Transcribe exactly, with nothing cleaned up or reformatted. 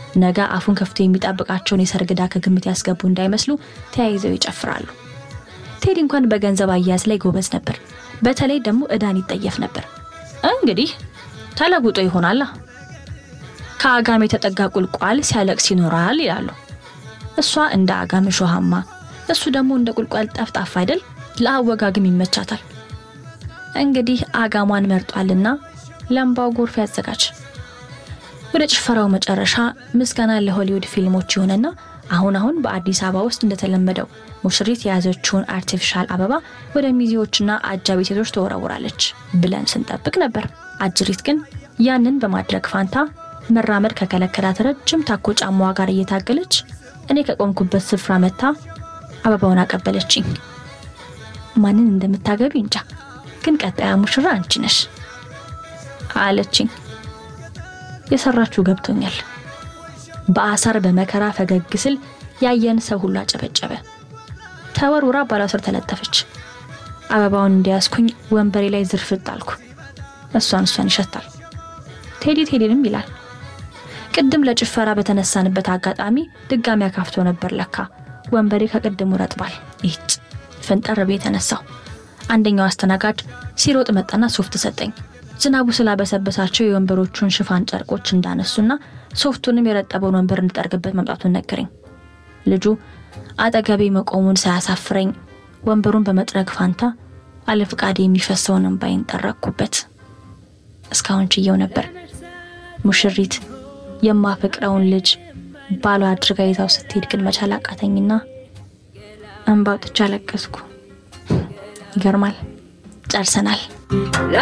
ነገ አፉን ከፍቶ የሚጣብቃቸውን የሰርግ ዕዳ ከግምት ያስገቡ እንዳይመስሉ ተያይዘው ይጨፍራሉ። ቴዲ እንኳን በገንዘብ አያያዝ ላይ ጎበዝ ነበር። በተለይ ደግሞ ዕዳን ይጠየፍ ነበር። እንግዲህ ተለጉጦ ይሆናል። ከአጋም የተጠጋ ቁልቋል ሲያለቅስ ይኖራል ይላሉ። እሷ እንደ አጋም ሾሃማ፣ እሱ ደግሞ እንደ ቁልቋል ጠፍጣፋ አይደል? ለአወጋግም ይመቻታል። እንግዲህ አጋሟን መርጧልና ለምባው ጎርፍ ያዘጋጅ። ወደ ጭፈራው መጨረሻ ምስጋና ለሆሊውድ ፊልሞች ይሆነና አሁን አሁን በአዲስ አበባ ውስጥ እንደተለመደው ሙሽሪት የያዘችውን አርቲፊሻል አበባ ወደ ሚዜዎችና አጃቢ ሴቶች ተወራውራለች ብለን ስንጠብቅ ነበር። አጅሪት ግን ያንን በማድረግ ፋንታ መራመድ ከከለከላት ረጅም ታኮ ጫማዋ ጋር እየታገለች እኔ ከቆምኩበት ስፍራ መታ አበባውን አቀበለችኝ። ማንን እንደምታገቢ እንጃ፣ ግን ቀጣዩ ሙሽራ አንቺ ነሽ አለችኝ። የሰራችሁ ገብቶኛል። በአሳር በመከራ ፈገግ ስል ያየን ሰው ሁሉ አጨበጨበ። ተወርውራ ባላስር ተለጠፈች። አበባውን እንዲያስኩኝ ወንበሬ ላይ ዝርፍጥ አልኩ። እሷን እሷን ይሸታል። ቴዲ ቴዲንም ይላል። ቅድም ለጭፈራ በተነሳንበት አጋጣሚ ድጋሚ አካፍቶ ነበር ለካ። ወንበሬ ከቅድሙ ረጥባል። እጭ ፈንጠር ቤት ተነሳው። አንደኛው አስተናጋጅ ሲሮጥ መጣና ሶፍት ሰጠኝ። ዝናቡ ስላበሰበሳቸው የወንበሮቹን ሽፋን ጨርቆች እንዳነሱና ሶፍቱንም የረጠበውን ወንበር እንድጠርግበት መምጣቱን ነገረኝ። ልጁ አጠገቤ መቆሙን ሳያሳፍረኝ ወንበሩን በመጥረግ ፋንታ አለፍቃዴ የሚፈሰውን እንባይን ጠረኩበት። እስካሁን ችየው ነበር። ሙሽሪት የማፈቅረውን ልጅ ባሏ አድርጋ ይዛው ስትሄድ ግን መቻል አቃተኝና እንባው ተቻለቀስኩ። ይገርማል። ጨርሰናል።